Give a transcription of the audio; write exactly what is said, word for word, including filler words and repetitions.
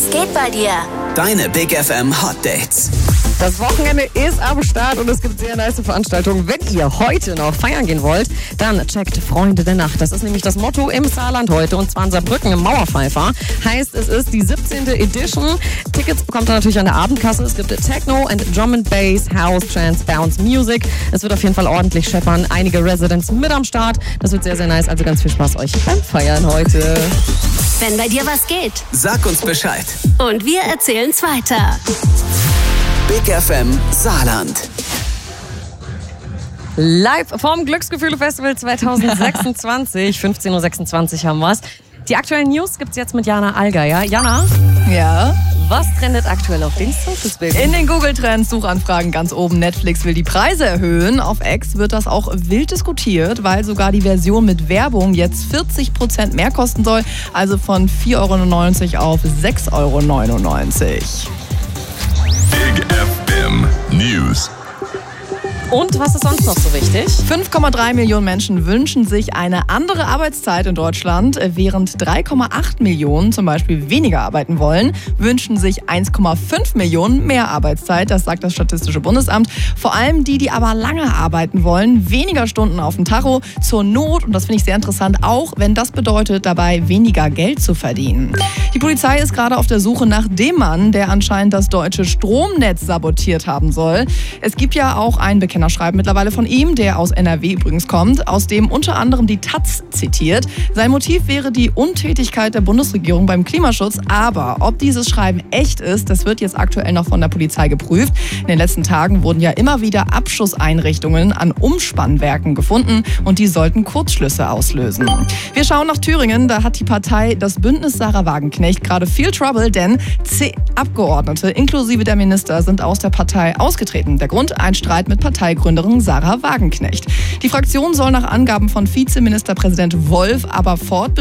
geht bei dir? Deine Big F M Hot Dates. Das Wochenende ist am Start und es gibt sehr nice Veranstaltungen. Wenn ihr heute noch feiern gehen wollt, dann checkt Freunde der Nacht. Das ist nämlich das Motto im Saarland heute, und zwar in Saarbrücken im Mauerpfeifer. Heißt, es ist die siebzehnte Edition. Tickets bekommt ihr natürlich an der Abendkasse. Es gibt Techno and Drum and Bass, House, Trance, Bounce Music. Es wird auf jeden Fall ordentlich scheppern. Einige Residents mit am Start. Das wird sehr, sehr nice. Also ganz viel Spaß euch beim Feiern heute. Wenn bei dir was geht. Sag uns Bescheid. Und wir erzählen's weiter. Big F M Saarland. Live vom Glücksgefühle-Festival zwanzig sechsundzwanzig. fünfzehn Uhr sechsundzwanzig haben wir's. Die aktuellen News gibt's jetzt mit Jana Allgeier. Jana? Ja? Was trendet aktuell auf den Socials, Baby? In den Google-Trends Suchanfragen ganz oben. Netflix will die Preise erhöhen. Auf X wird das auch wild diskutiert, weil sogar die Version mit Werbung jetzt vierzig Prozent mehr kosten soll. Also von vier Euro neunundneunzig auf sechs Euro neunundneunzig. Big F M News. Und was ist sonst noch so wichtig? fünf Komma drei Millionen Menschen wünschen sich eine andere Arbeitszeit in Deutschland, während drei Komma acht Millionen zum Beispiel weniger arbeiten wollen, wünschen sich eins Komma fünf Millionen mehr Arbeitszeit, das sagt das Statistische Bundesamt. Vor allem die, die aber lange arbeiten wollen, weniger Stunden auf dem Tacho, zur Not, und das finde ich sehr interessant, auch wenn das bedeutet, dabei weniger Geld zu verdienen. Die Polizei ist gerade auf der Suche nach dem Mann, der anscheinend das deutsche Stromnetz sabotiert haben soll. Es gibt ja auch einen Bekennerschreiben mittlerweile von ihm, der aus N R W übrigens kommt, aus dem unter anderem die Taz zitiert. Sein Motiv wäre die Untätigkeit der Bundesregierung beim Klimaschutz. Aber ob dieses Schreiben echt ist, das wird jetzt aktuell noch von der Polizei geprüft. In den letzten Tagen wurden ja immer wieder Abschusseinrichtungen an Umspannwerken gefunden und die sollten Kurzschlüsse auslösen. Wir schauen nach Thüringen. Da hat die Partei das Bündnis Sarah Wagenknecht gerade viel Trouble, denn zehn Abgeordnete inklusive der Minister sind aus der Partei ausgetreten. Der Grund? Ein Streit mit Parteigründerin Sarah Wagenknecht. Die Fraktion soll nach Angaben von Vizeministerpräsident Wolf aber fort